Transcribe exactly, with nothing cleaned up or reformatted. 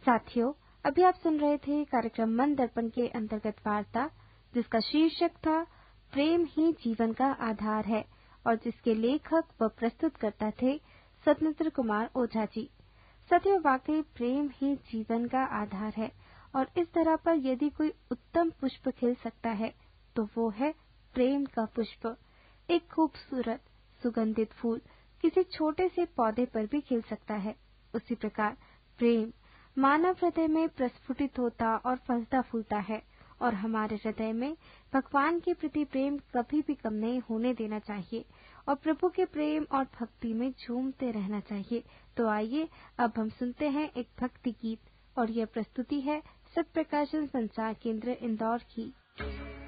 साथियों, अभी आप सुन रहे थे कार्यक्रम मन दर्पण के अंतर्गत वार्ता, जिसका शीर्षक था प्रेम ही जीवन का आधार है और जिसके लेखक व प्रस्तुतकर्ता थे स्वतंत्र कुमार ओझा जी। साथियों, वाकई प्रेम ही जीवन का आधार है और इस तरह पर यदि कोई उत्तम पुष्प खिल सकता है तो वो है प्रेम का पुष्प। एक खूबसूरत सुगंधित फूल किसी छोटे से पौधे पर भी खिल सकता है। उसी प्रकार प्रेम मानव हृदय में प्रस्फुटित होता और फलता फूलता है और हमारे हृदय में भगवान के प्रति प्रेम कभी भी कम नहीं होने देना चाहिए और प्रभु के प्रेम और भक्ति में झूमते रहना चाहिए। तो आइए अब हम सुनते हैं एक भक्ति गीत और यह प्रस्तुति है सत्य प्रकाशन संचार केंद्र इंदौर की।